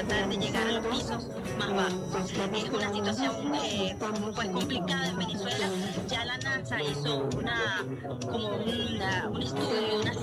tratar de llegar a los pisos más bajos. Es una situación pues complicada en Venezuela. Ya la NASA hizo un estudio, una